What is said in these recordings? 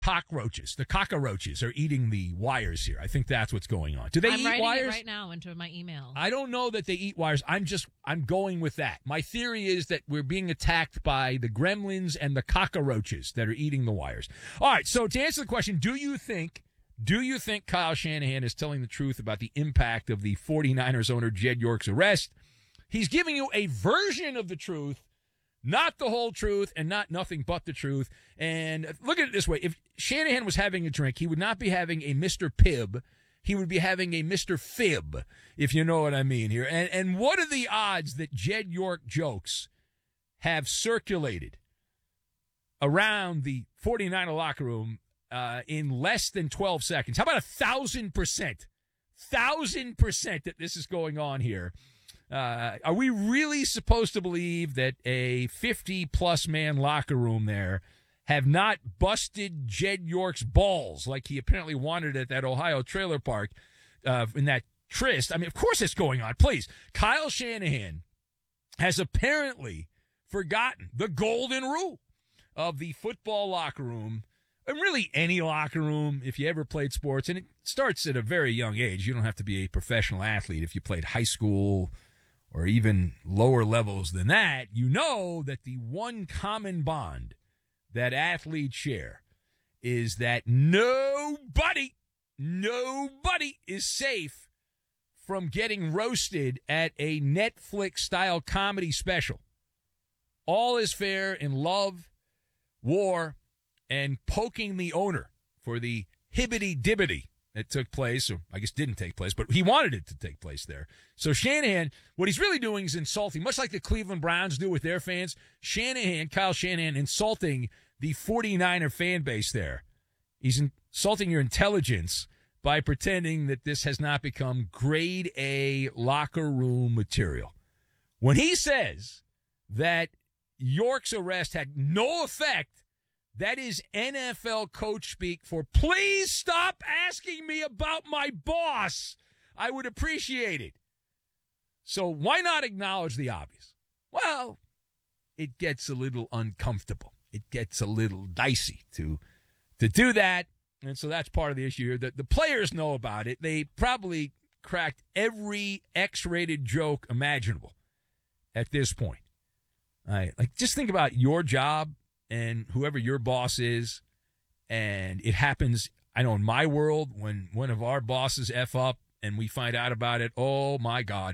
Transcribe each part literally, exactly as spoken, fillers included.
cockroaches, the cockroaches are eating the wires here. I think that's what's going on. Do they I'm eat writing wires? it right now into my email. I don't know that they eat wires. I'm just, I'm going with that. My theory is that we're being attacked by the gremlins and the cockroaches that are eating the wires. All right, so to answer the question, do you think, do you think Kyle Shanahan is telling the truth about the impact of the 49ers owner Jed York's arrest? He's giving you a version of the truth, not the whole truth, and not nothing but the truth. And look at it this way. If Shanahan was having a drink, he would not be having a Mister Pibb. He would be having a Mister Fib, if you know what I mean here. And and what are the odds that Jed York jokes have circulated around the 49er locker room uh, in less than twelve seconds? How about a thousand percent? Thousand percent that this is going on here. Uh, are we really supposed to believe that a fifty-plus man locker room there have not busted Jed York's balls like he apparently wanted at that Ohio trailer park uh, in that tryst? I mean, of course it's going on. Please. Kyle Shanahan has apparently forgotten the golden rule of the football locker room, and really any locker room if you ever played sports, and it starts at a very young age. You don't have to be a professional athlete if you played high school or even lower levels than that. You know that the one common bond that athletes share is that nobody, nobody is safe from getting roasted at a Netflix-style comedy special. All is fair in love, war, and poking the owner for the hibbity-dibbity that took place, or I guess didn't take place, but he wanted it to take place there. So Shanahan, what he's really doing is insulting, much like the Cleveland Browns do with their fans. Shanahan, Kyle Shanahan, insulting the 49er fan base there. He's insulting your intelligence by pretending that this has not become grade A locker room material. When he says that York's arrest had no effect, that is N F L coach speak for please stop asking me about my boss. I would appreciate it. So why not acknowledge the obvious? Well, it gets a little uncomfortable. It gets a little dicey to to do that. And so that's part of the issue here. The, the players know about it. They probably cracked every X-rated joke imaginable at this point. All right, like, just think about your job and whoever your boss is, and it happens, I know in my world, when one of our bosses F up and we find out about it, oh my God,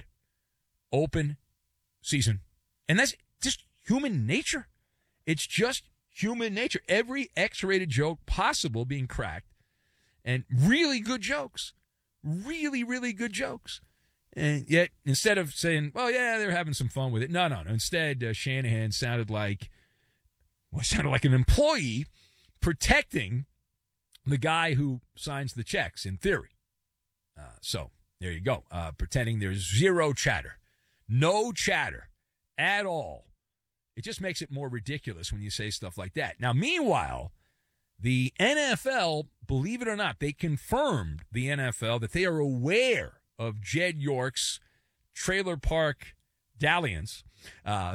open season. And that's just human nature. It's just human nature. Every X-rated joke possible being cracked, and really good jokes, really, really good jokes. And yet, instead of saying, well, yeah, they're having some fun with it, no, no, no. Instead, uh, Shanahan sounded like, well, sounded like an employee protecting the guy who signs the checks, in theory. Uh, so there you go. Uh, pretending there's zero chatter, no chatter at all. It just makes it more ridiculous when you say stuff like that. Now, meanwhile, the N F L, believe it or not, they confirmed, the N F L, that they are aware of Jed York's trailer park dalliance. Uh,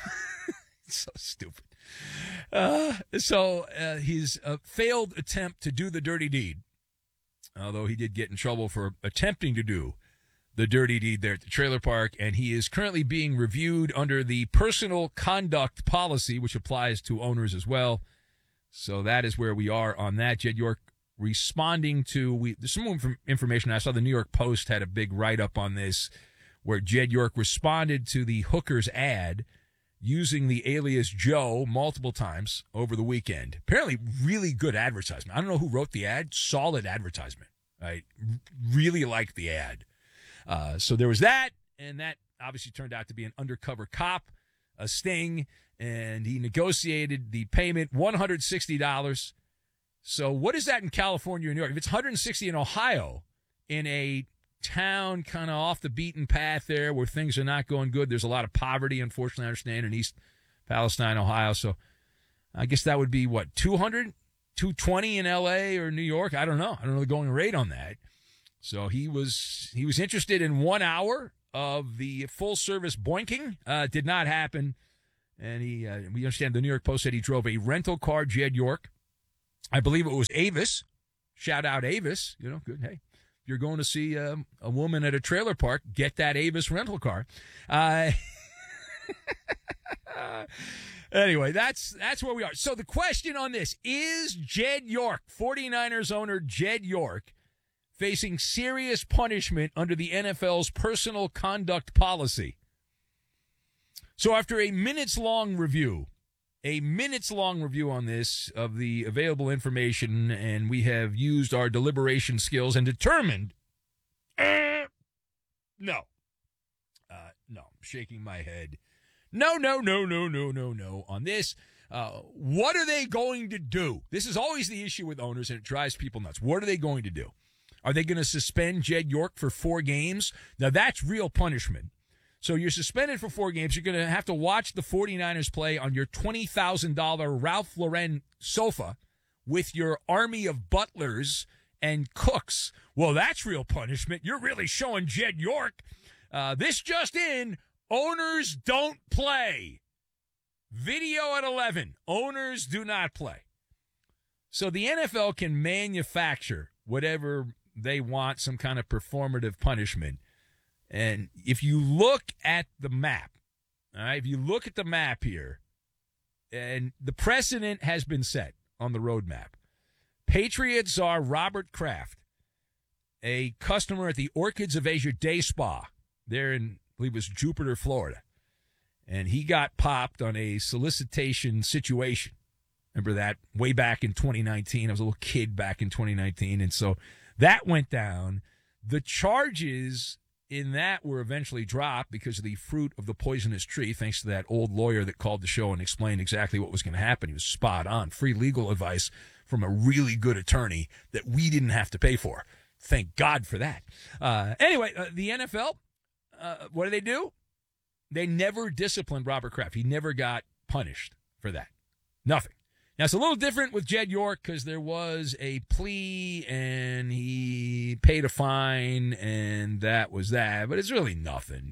so stupid. Uh, so uh, his uh, failed attempt to do the dirty deed, although he did get in trouble for attempting to do the dirty deed there at the trailer park, and he is currently being reviewed under the personal conduct policy, which applies to owners as well. So that is where we are on that. Jed York responding to, we, there's some more information. I saw the New York Post had a big write-up on this, where Jed York responded to the Hookers ad using the alias Joe multiple times over the weekend. Apparently really good advertisement. I don't know who wrote the ad. Solid advertisement. I really liked the ad. Uh, so there was that, and that obviously turned out to be an undercover cop, a sting, and he negotiated the payment, one hundred sixty dollars. So what is that in California or New York? If it's one hundred sixty dollars in Ohio, in a town kind of off the beaten path there where things are not going good, there's a lot of poverty, unfortunately, I understand, in East Palestine, Ohio. So I guess that would be, what, two hundred, two twenty in L A or New York? I don't know. I don't know the going rate on that. So he was he was interested in one hour of the full-service boinking. Uh, did not happen. And he, uh, we understand the New York Post said he drove a rental car, Jed York, I believe it was Avis. Shout out Avis. You know, good. Hey, if you're going to see um, a woman at a trailer park, get that Avis rental car. Uh, anyway, that's that's where we are. So the question on this, is Jed York, 49ers owner Jed York, facing serious punishment under the N F L's personal conduct policy? So after a minutes-long review, a minutes-long review on this of the available information, and we have used our deliberation skills and determined, uh, no. Uh, no, I'm shaking my head. No, no, no, no, no, no, no. On this, uh, what are they going to do? This is always the issue with owners, and it drives people nuts. What are they going to do? Are they going to suspend Jed York for four games? Now, that's real punishment. So you're suspended for four games. You're going to have to watch the 49ers play on your twenty thousand dollars Ralph Lauren sofa with your army of butlers and cooks. Well, that's real punishment. You're really showing Jed York. Uh, this just in, owners don't play. Video at eleven. Owners do not play. So the N F L can manufacture whatever they want, some kind of performative punishment. And if you look at the map, all right, if you look at the map here, and the precedent has been set on the roadmap. Patriots are Robert Kraft, a customer at the Orchids of Asia Day Spa there in, I believe it was Jupiter, Florida. And he got popped on a solicitation situation. Remember that? Way back in twenty nineteen. I was a little kid back in twenty nineteen. And so that went down. The charges in that were eventually dropped because of the fruit of the poisonous tree, thanks to that old lawyer that called the show and explained exactly what was going to happen. He was spot on. Free legal advice from a really good attorney that we didn't have to pay for. Thank God for that. Uh, anyway, uh, the N F L, uh, what do they do? They never disciplined Robert Kraft. He never got punished for that. Nothing. Now, it's a little different with Jed York because there was a plea and he paid a fine and that was that. But it's really nothing.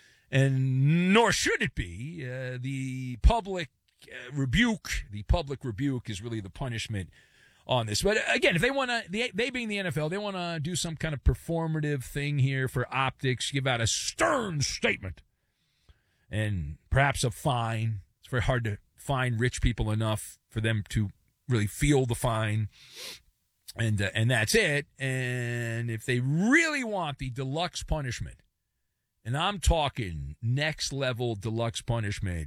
And nor should it be. Uh, the public uh, rebuke, the public rebuke is really the punishment on this. But again, if they want to, they, they being the N F L, they want to do some kind of performative thing here for optics, give out a stern statement and perhaps a fine. It's very hard to fine rich people enough for them to really feel the fine, and uh, and that's it. And if they really want the deluxe punishment, and I'm talking next level deluxe punishment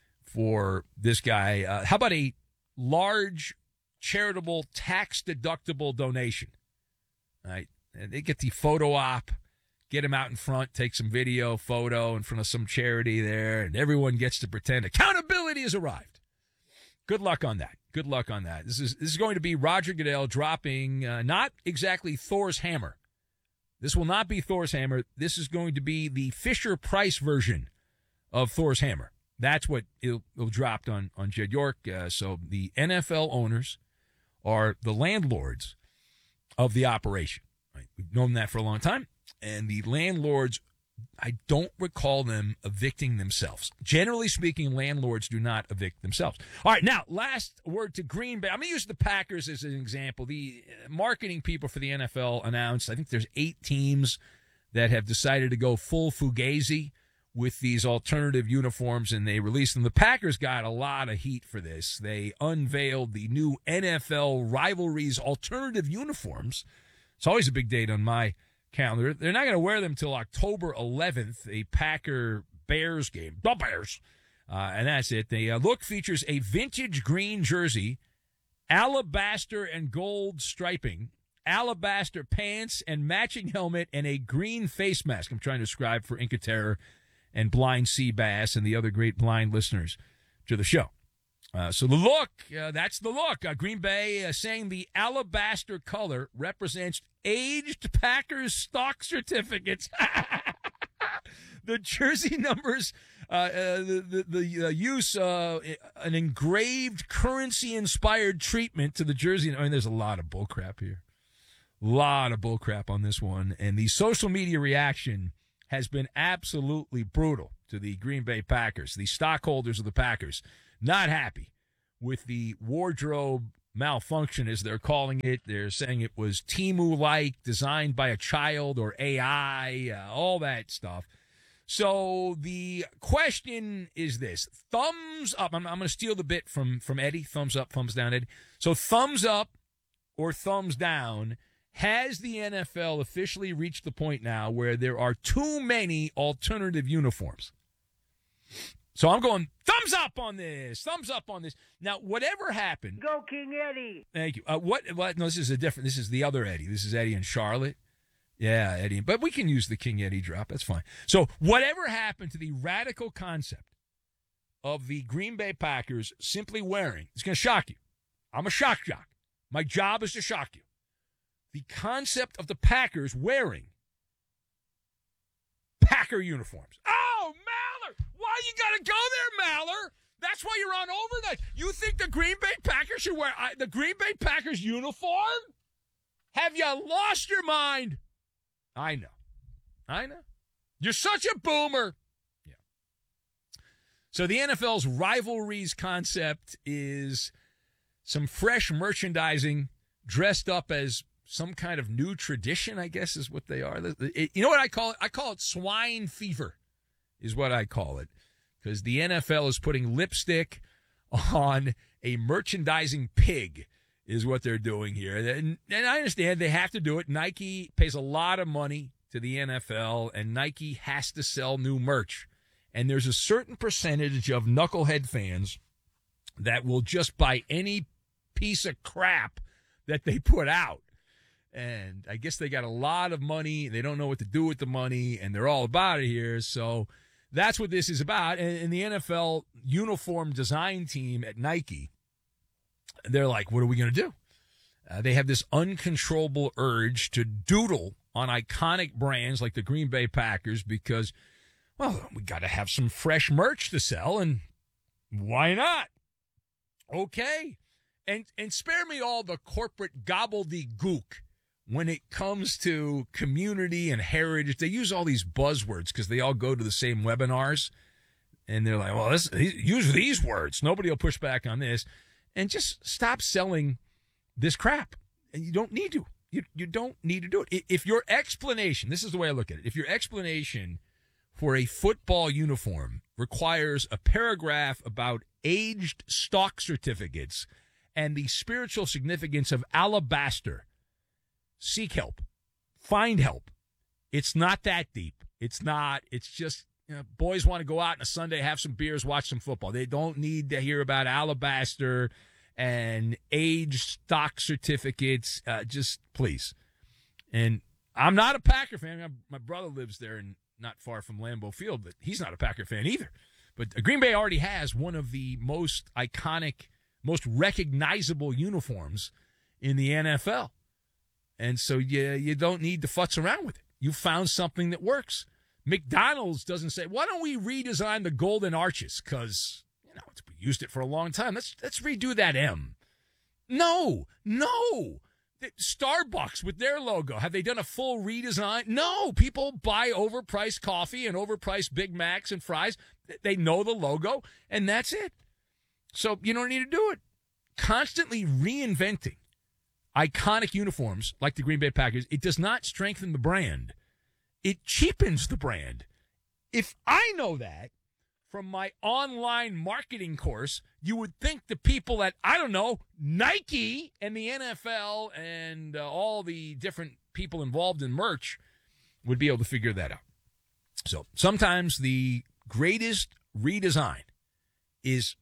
for this guy, uh, how about a large charitable tax deductible donation? Right, and they get the photo op, get him out in front, take some video, photo in front of some charity there, and everyone gets to pretend accountability has arrived. Good luck on that. Good luck on that. This is this is going to be Roger Goodell dropping uh, not exactly Thor's hammer. This will not be Thor's hammer. This is going to be the Fisher-Price version of Thor's hammer. That's what it'll, it'll dropped on, on Jed York. Uh, so the N F L owners are the landlords of the operation. Right? We've known that for a long time. And the landlords, I don't recall them evicting themselves. Generally speaking, landlords do not evict themselves. All right, now, last word to Green Bay. I'm going to use the Packers as an example. The marketing people for the N F L announced, I think there's eight teams that have decided to go full Fugazi with these alternative uniforms, and they released them. The Packers got a lot of heat for this. They unveiled the new N F L Rivalries alternative uniforms. It's always a big date on my calendar. They're not going to wear them till October eleventh, a Packer-Bears game. The Bears. Uh, and that's it. The uh, look features a vintage green jersey, alabaster and gold striping, alabaster pants and matching helmet, and a green face mask. I'm trying to describe for Inca Terror and Blind Sea Bass and the other great blind listeners to the show. Uh, so the look, uh, that's the look. Uh, Green Bay uh, saying the alabaster color represents aged Packers stock certificates. The jersey numbers, uh, uh, the the, the uh, use uh, an engraved currency-inspired treatment to the jersey. I mean, there's a lot of bullcrap here. A lot of bullcrap on this one. And the social media reaction has been absolutely brutal to the Green Bay Packers. The stockholders of the Packers not happy with the wardrobe malfunction, as they're calling it. They're saying it was Temu-like, designed by a child or A I, uh, all that stuff. So the question is this. Thumbs up. I'm, I'm going to steal the bit from, from Eddie. Thumbs up, thumbs down, Eddie. So thumbs up or thumbs down. Has the N F L officially reached the point now where there are too many alternative uniforms? So I'm going thumbs up on this, thumbs up on this. Now, whatever happened. Go King Eddie. Thank you. Uh, what, what? No, this is a different, this is the other Eddie. This is Eddie in Charlotte. Yeah, Eddie. But we can use the King Eddie drop. That's fine. So whatever happened to the radical concept of the Green Bay Packers simply wearing, it's going to shock you. I'm a shock jock. My job is to shock you. The concept of the Packers wearing Packer uniforms. Oh, Maller! Why you got to go there, Maller? That's why you're on overnight. You think the Green Bay Packers should wear uh, the Green Bay Packers uniform? Have you lost your mind? I know. I know. You're such a boomer. Yeah. So the N F L's rivalries concept is some fresh merchandising dressed up as some kind of new tradition, I guess is what they are. You know what I call it? I call it swine fever is what I call it, because the N F L is putting lipstick on a merchandising pig is what they're doing here. And, and I understand they have to do it. Nike pays a lot of money to the N F L, and Nike has to sell new merch. And there's a certain percentage of knucklehead fans that will just buy any piece of crap that they put out. And I guess they got a lot of money. They don't know what to do with the money, and they're all about it here. So that's what this is about. And, and the N F L uniform design team at Nike, they're like, what are we going to do? Uh, they have this uncontrollable urge to doodle on iconic brands like the Green Bay Packers because, well, we got to have some fresh merch to sell, and why not? Okay. And and spare me all the corporate gobbledygook when it comes to community and heritage. They use all these buzzwords because they all go to the same webinars. And they're like, well, this, use these words. Nobody will push back on this. And just stop selling this crap. And you don't need to. You, you don't need to do it. If your explanation, this is the way I look at it. If your explanation for a football uniform requires a paragraph about aged stock certificates and the spiritual significance of alabaster, seek help. Find help. It's not that deep. It's not. It's just, you know, boys want to go out on a Sunday, have some beers, watch some football. They don't need to hear about alabaster and aged stock certificates. Uh, just please. And I'm not a Packer fan. I'm, my brother lives there and not far from Lambeau Field, but he's not a Packer fan either. But Green Bay already has one of the most iconic, most recognizable uniforms in the N F L. And so you, you don't need to futz around with it. You found something that works. McDonald's doesn't say, why don't we redesign the golden arches? Because, you know, we used it for a long time. Let's let's redo that M. No, no. Starbucks with their logo, have they done a full redesign? No. People buy overpriced coffee and overpriced Big Macs and fries. They know the logo, and that's it. So you don't need to do it. Constantly reinventing iconic uniforms like the Green Bay Packers, it does not strengthen the brand. It cheapens the brand. If I know that from my online marketing course, you would think the people at, I don't know, Nike and the N F L and uh, all the different people involved in merch would be able to figure that out. So sometimes the greatest redesign is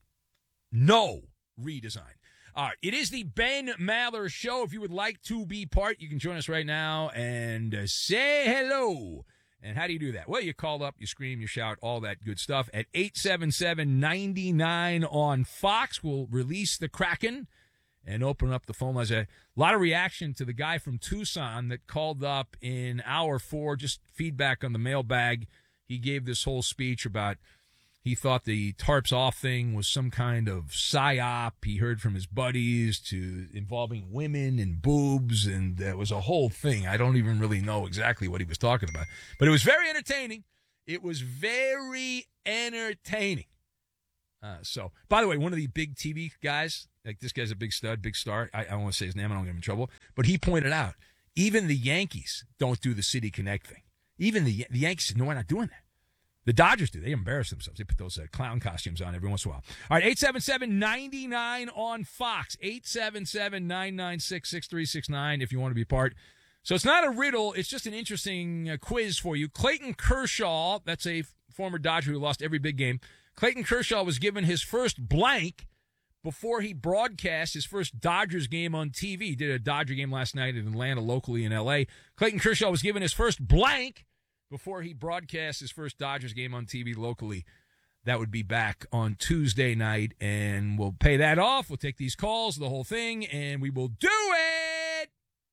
no redesign. All right, it is the Ben Maller Show. If you would like to be part, you can join us right now and uh, say hello. And how do you do that? Well, you call up, you scream, you shout, all that good stuff. At eight seven seven, nine nine on Fox, we'll release the Kraken and open up the phone lines. A lot of reaction to the guy from Tucson that called up in hour four, just feedback on the mailbag. He gave this whole speech about he thought the tarps off thing was some kind of psyop. He heard from his buddies to involving women and boobs, and there was a whole thing. I don't even really know exactly what he was talking about. But it was very entertaining. It was very entertaining. Uh, so, by the way, one of the big T V guys Like, this guy's a big stud, big star. I, I don't want to say his name. I don't get him in trouble. But he pointed out, even the Yankees don't do the City Connect thing. Even the, the Yankees said, no, we're not doing that. The Dodgers do. They embarrass themselves. They put those uh, clown costumes on every once in a while. All right, eight seven seven, nine nine on Fox. eight seven seven, nine nine six, six three six nine if you want to be part. So it's not a riddle. It's just an interesting uh, quiz for you. Clayton Kershaw, that's a f- former Dodger who lost every big game. Clayton Kershaw was given his first blank before he broadcast his first Dodgers game on T V. He did a Dodger game last night in Atlanta, locally in L A. Clayton Kershaw was given his first blank before he broadcast his first Dodgers game on T V locally. That would be back on Tuesday night, and we'll pay that off. We'll take these calls, the whole thing, and we will do it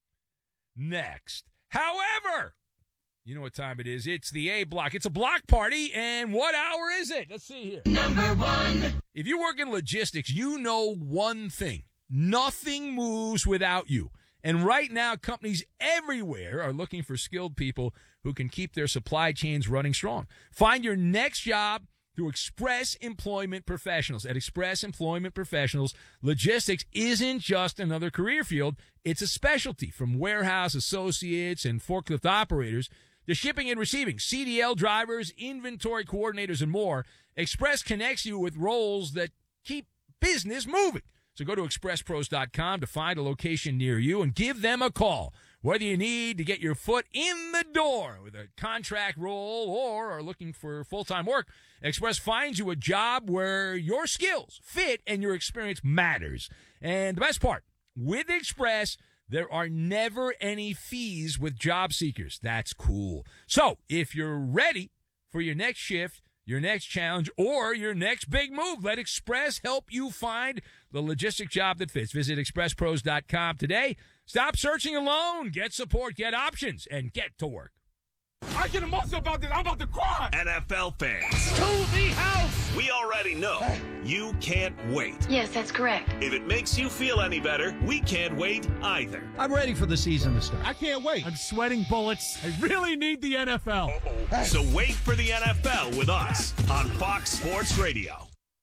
next. However, you know what time it is. It's the A block. It's a block party, and what hour is it? Let's see here. Number one. If you work in logistics, you know one thing. Nothing moves without you. And right now, companies everywhere are looking for skilled people who can keep their supply chains running strong. Find your next job through Express Employment Professionals. At Express Employment Professionals, logistics isn't just another career field. It's a specialty, from warehouse associates and forklift operators to shipping and receiving, C D L drivers, inventory coordinators, and more. Express connects you with roles that keep business moving. So go to express pros dot com to find a location near you and give them a call. Whether you need to get your foot in the door with a contract role or are looking for full-time work, Express finds you a job where your skills fit and your experience matters. And the best part, with Express, there are never any fees with job seekers. That's cool. So if you're ready for your next shift, your next challenge, or your next big move, let Express help you find the logistic job that fits. Visit express pros dot com today. Stop searching alone. Get support, get options, and get to work. I get emotional about this. I'm about to cry. N F L fans, To the house. we already know you can't wait. Yes, that's correct. If it makes you feel any better, we can't wait either. I'm ready for the season to start. I can't wait. I'm sweating bullets. I really need the N F L. So wait for the N F L with us on Fox Sports Radio.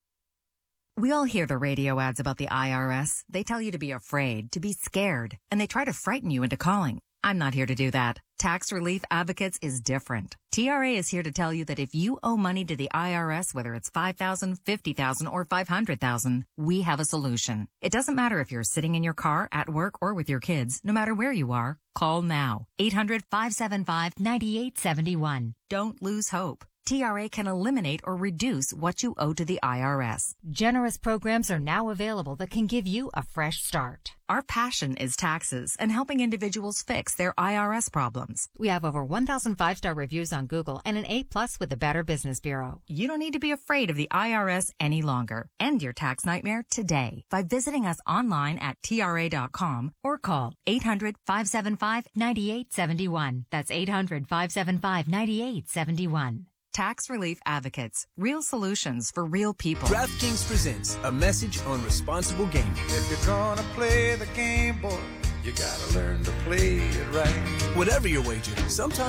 We all hear the radio ads about the I R S. They tell you to be afraid, to be scared, and they try to frighten you into calling. I'm not here to do that. Tax Relief Advocates is different. T R A is here to tell you that if you owe money to the I R S, whether it's five thousand dollars, fifty thousand dollars, or five hundred thousand dollars, we have a solution. It doesn't matter if you're sitting in your car, at work, or with your kids. No matter where you are, call now. eight hundred, five seven five, nine eight seven one. Don't lose hope. T R A can eliminate or reduce what you owe to the I R S. Generous programs are now available that can give you a fresh start. Our passion is taxes and helping individuals fix their I R S problems. We have over one thousand five-star reviews on Google and an A plus with the Better Business Bureau. You don't need to be afraid of the I R S any longer. End your tax nightmare today by visiting us online at T R A dot com or call eight hundred, five seven five, nine eight seven one. That's eight hundred, five seven five, nine eight seven one. Tax Relief Advocates. Real solutions for real people. DraftKings presents a message on responsible gaming. If you're gonna play the game, boy, you gotta learn to play it right. Whatever your wager, sometimes